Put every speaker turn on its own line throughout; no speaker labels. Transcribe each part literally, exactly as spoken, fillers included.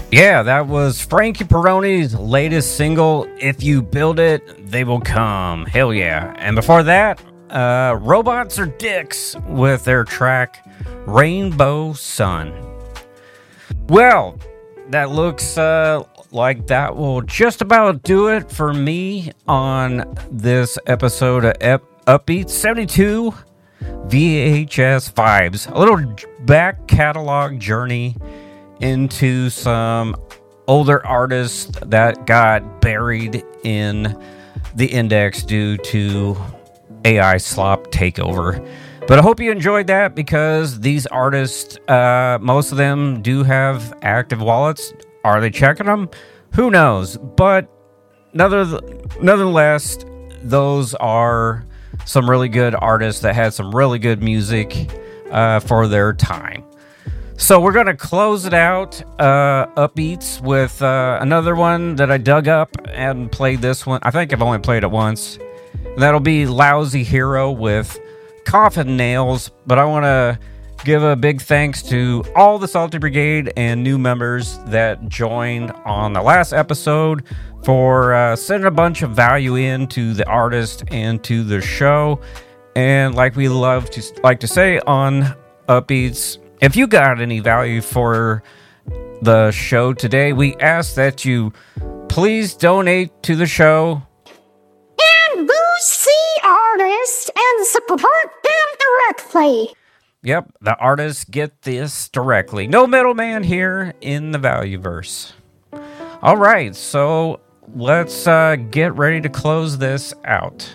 Yeah, that was Frankie Peroni's latest single, If You Build It, They Will Come. Hell yeah. And before that, uh, Robots Are Dicks with their track, Rainbow Sun. Well, that looks uh, like that will just about do it for me on this episode of Ep- Upbeat seventy-two V H S Vibes. A little back catalog journey into some older artists that got buried in the index due to A I slop takeover. But I hope you enjoyed that, because these artists, uh, most of them do have active wallets. Are they checking them? Who knows? But nonetheless, those are some really good artists that had some really good music uh, for their time. So we're going to close it out, uh, Upbeats, with uh, another one that I dug up and played this one. I think I've only played it once. And that'll be Lousy Hero with Coffin Nails. But I want to give a big thanks to all the Salty Brigade and new members that joined on the last episode for uh, sending a bunch of value in to the artist and to the show. And like we love to like to say on Upbeats, if you got any value for the show today, we ask that you please donate to the show
and boost the artist and support them directly.
Yep, the artists get this directly. No middleman here in the Valueverse. All right, so let's uh, get ready to close this out.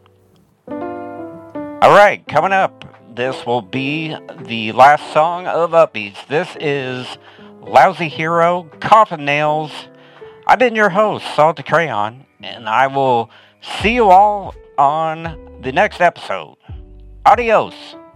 All right, coming up, this will be the last song of Upbeats. This is Lousy Hero, Coffin Nails. I've been your host, Salty Crayon, and I will see you all on the next episode. Adios.